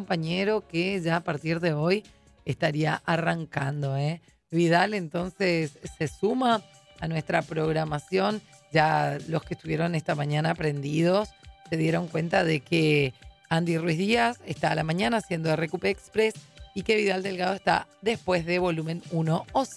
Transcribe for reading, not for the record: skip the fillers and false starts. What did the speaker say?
compañero que ya a partir de hoy estaría arrancando, ¿eh? Vidal entonces se suma a nuestra programación. Ya los que estuvieron esta mañana prendidos se dieron cuenta de que Andy Ruiz Díaz está a la mañana haciendo RQP Express y que Vidal Delgado está después de Volumen 1 o